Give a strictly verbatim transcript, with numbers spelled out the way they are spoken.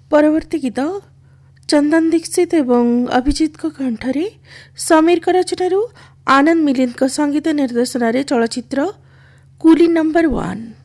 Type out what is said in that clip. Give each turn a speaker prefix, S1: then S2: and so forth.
S1: ପରବର୍ତ୍ତୀ ଗୀତ ଚନ୍ଦନ ଦୀକ୍ଷିତ ଏବଂ ଅଭିଜିତଙ୍କ କଣ୍ଠରେ ସମୀରଙ୍କ ରଚନାରୁ ଆନନ୍ଦ ମିଲିନ୍ଦଙ୍କ ସଙ୍ଗୀତ ନିର୍ଦ୍ଦେଶନାରେ ଚଳଚ୍ଚିତ୍ର କୁଲି ନମ୍ବର ୱାନ୍।